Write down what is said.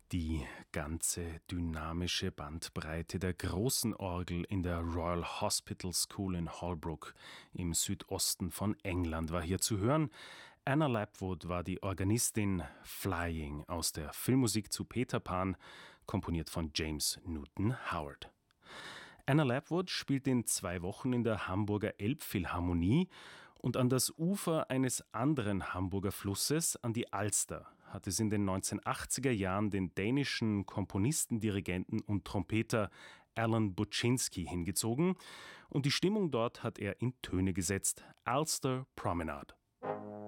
Die ganze dynamische Bandbreite der großen Orgel in der Royal Hospital School in Holbrook im Südosten von England war hier zu hören. Anna Lapwood war die Organistin. Flying aus der Filmmusik zu Peter Pan, komponiert von James Newton Howard. Anna Lapwood spielt in 2 Wochen in der Hamburger Elbphilharmonie und an das Ufer eines anderen Hamburger Flusses, an die Alster, hat es in den 1980er Jahren den dänischen Komponisten, Dirigenten und Trompeter Alan Buczynski hingezogen und die Stimmung dort hat er in Töne gesetzt. Ulster Promenade.